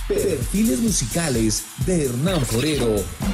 Perfiles musicales de Hernán Forero.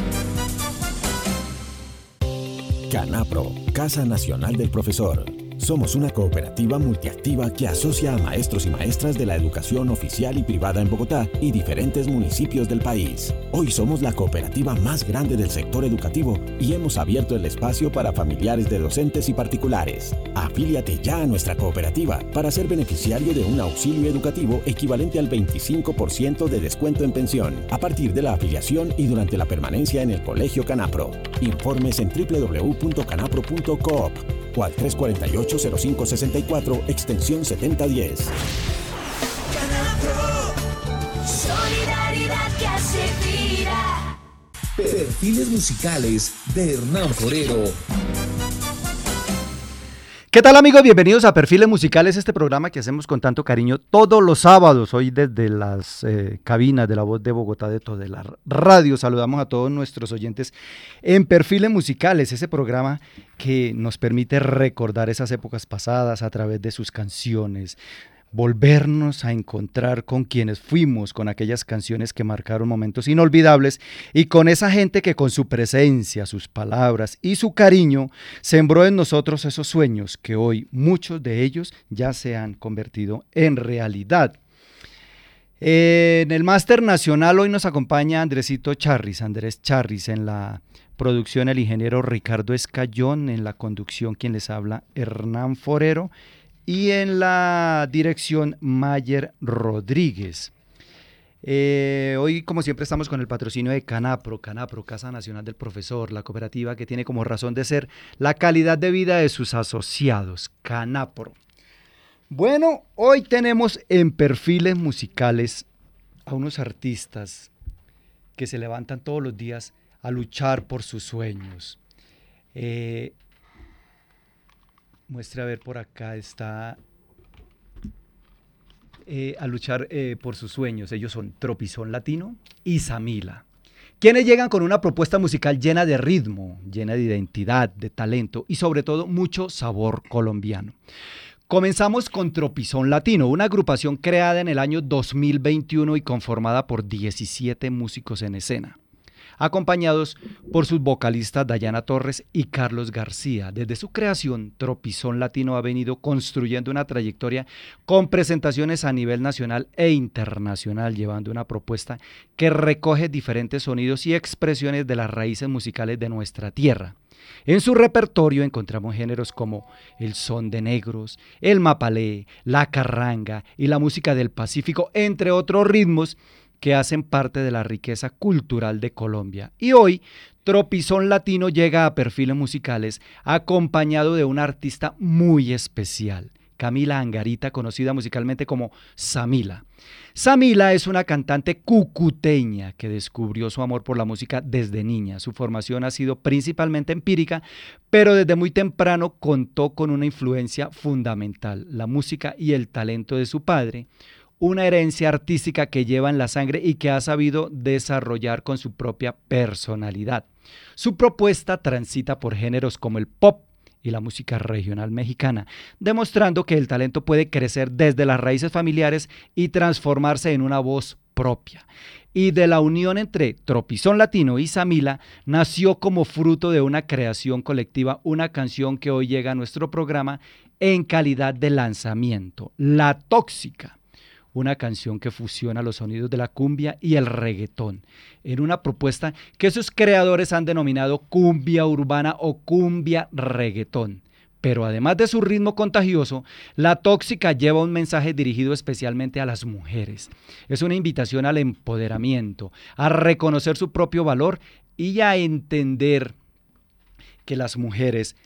CANAPRO, Casa Nacional del Profesor. Somos una cooperativa multiactiva que asocia a maestros y maestras de la educación oficial y privada en Bogotá y diferentes municipios del país. Hoy somos la cooperativa más grande del sector educativo y hemos abierto el espacio para familiares de docentes y particulares. Afíliate ya a nuestra cooperativa para ser beneficiario de un auxilio educativo equivalente al 25% de descuento en pensión a partir de la afiliación y durante la permanencia en el Colegio CANAPRO. Informes en www.canapro.coop o al 348-0564, extensión 7010. CANAPRO, solidaridad que hace vida. Perfiles musicales de Hernán Forero. ¿Qué tal, amigos? Bienvenidos a Perfiles Musicales, este programa que hacemos con tanto cariño todos los sábados, hoy desde las cabinas de La Voz de Bogotá, de toda la radio. Saludamos a todos nuestros oyentes en Perfiles Musicales, ese programa que nos permite recordar esas épocas pasadas a través de sus canciones, volvernos a encontrar con quienes fuimos, con aquellas canciones que marcaron momentos inolvidables y con esa gente que con su presencia, sus palabras y su cariño sembró en nosotros esos sueños que hoy muchos de ellos ya se han convertido en realidad. En el Máster Nacional hoy nos acompaña Andrés Charris, en la producción el ingeniero Ricardo Escayón, en la conducción quien les habla Hernán Forero, y en la dirección Mayer Rodríguez. Hoy, como siempre, estamos con el patrocinio de CANAPRO, Casa Nacional del Profesor, la cooperativa que tiene como razón de ser la calidad de vida de sus asociados, CANAPRO. Bueno, hoy tenemos en Perfiles Musicales a unos artistas que se levantan todos los días a luchar por sus sueños. Muestre a ver, por acá está a luchar por sus sueños. Ellos son Tropizón Latino y Samila, quienes llegan con una propuesta musical llena de ritmo, llena de identidad, de talento y sobre todo mucho sabor colombiano. Comenzamos con Tropizón Latino, una agrupación creada en el año 2021 y conformada por 17 músicos en escena, acompañados por sus vocalistas Dayana Torres y Carlos García. Desde su creación, Tropizón Latino ha venido construyendo una trayectoria con presentaciones a nivel nacional e internacional, llevando una propuesta que recoge diferentes sonidos y expresiones de las raíces musicales de nuestra tierra. En su repertorio encontramos géneros como el son de negros, el mapalé, la carranga y la música del Pacífico, entre otros ritmos que hacen parte de la riqueza cultural de Colombia. Y hoy, Tropizón Latino llega a Perfiles Musicales acompañado de una artista muy especial, Camila Angarita, conocida musicalmente como Samila. Samila es una cantante cucuteña que descubrió su amor por la música desde niña. Su formación ha sido principalmente empírica, pero desde muy temprano contó con una influencia fundamental, la música y el talento de su padre, una herencia artística que lleva en la sangre y que ha sabido desarrollar con su propia personalidad. Su propuesta transita por géneros como el pop y la música regional mexicana, demostrando que el talento puede crecer desde las raíces familiares y transformarse en una voz propia. Y de la unión entre Tropizón Latino y Samila nació como fruto de una creación colectiva una canción que hoy llega a nuestro programa en calidad de lanzamiento, La Tóxica. Una canción que fusiona los sonidos de la cumbia y el reggaetón, en una propuesta que sus creadores han denominado cumbia urbana o cumbia reggaetón. Pero además de su ritmo contagioso, La Tóxica lleva un mensaje dirigido especialmente a las mujeres. Es una invitación al empoderamiento, a reconocer su propio valor y a entender que las mujeres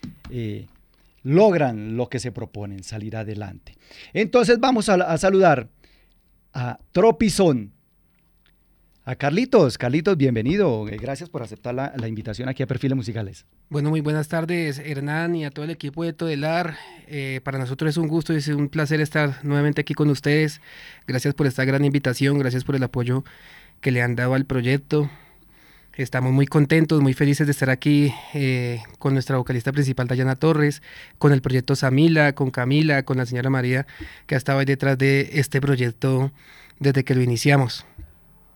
logran lo que se proponen, salir adelante. Entonces vamos a saludar a Tropizón, a Carlitos. Carlitos, bienvenido. Gracias por aceptar la invitación aquí a Perfiles Musicales. Bueno, muy buenas tardes, Hernán, y a todo el equipo de Todelar. Para nosotros es un gusto y es un placer estar nuevamente aquí con ustedes. Gracias por esta gran invitación, gracias por el apoyo que le han dado al proyecto. Estamos muy contentos, muy felices de estar aquí con nuestra vocalista principal, Dayana Torres, con el proyecto Samila, con Camila, con la señora María, que ha estado ahí detrás de este proyecto desde que lo iniciamos.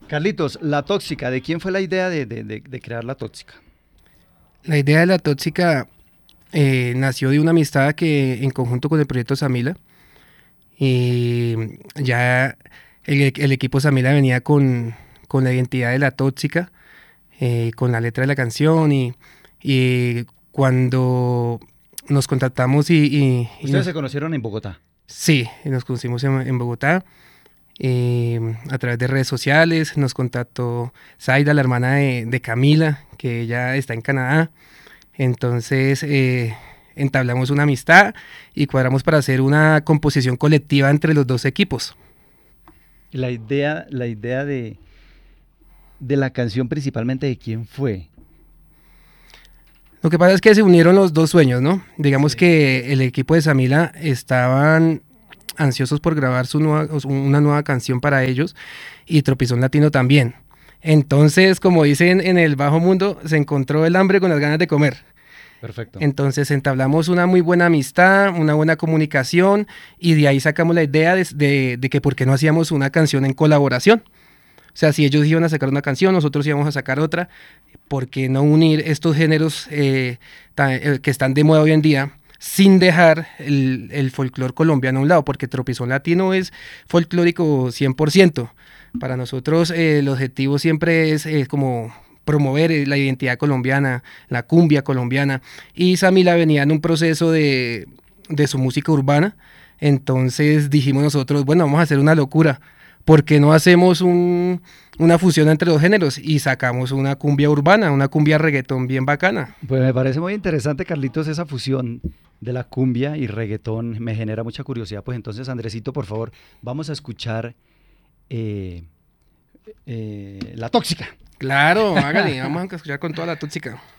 Carlitos, La Tóxica, ¿de quién fue la idea de crear La Tóxica? La idea de La Tóxica nació de una amistad que en conjunto con el proyecto Samila, y ya el equipo Samila venía con la identidad de La Tóxica, con la letra de la canción, y cuando nos contactamos ¿Ustedes se conocieron en Bogotá? Sí, nos conocimos en Bogotá, a través de redes sociales. Nos contactó Zaida, la hermana de Camila, que ella está en Canadá. Entonces entablamos una amistad y cuadramos para hacer una composición colectiva entre los dos equipos. La idea de la canción principalmente, ¿de quién fue? Lo que pasa es que se unieron los dos sueños, ¿no? Digamos que el equipo de Samila estaban ansiosos por grabar una nueva canción para ellos, y Tropizón Latino también. Entonces, como dicen en el bajo mundo, se encontró el hambre con las ganas de comer. Perfecto. Entonces entablamos una muy buena amistad, una buena comunicación, y de ahí sacamos la idea de que por qué no hacíamos una canción en colaboración. O sea, si ellos iban a sacar una canción, nosotros íbamos a sacar otra. ¿Por qué no unir estos géneros que están de moda hoy en día, sin dejar el folclore colombiano a un lado? Porque Tropizón Latino es folclórico 100%. Para nosotros el objetivo siempre es como promover la identidad colombiana, la cumbia colombiana. Y Samila venía en un proceso de su música urbana. Entonces dijimos nosotros, bueno, vamos a hacer una locura. ¿Por qué no hacemos una fusión entre los géneros y sacamos una cumbia urbana, una cumbia reggaetón bien bacana? Pues me parece muy interesante, Carlitos, esa fusión de la cumbia y reggaetón. Me genera mucha curiosidad. Pues entonces, Andresito, por favor, vamos a escuchar La Tóxica. Claro, hágale, vamos a escuchar con toda La Tóxica.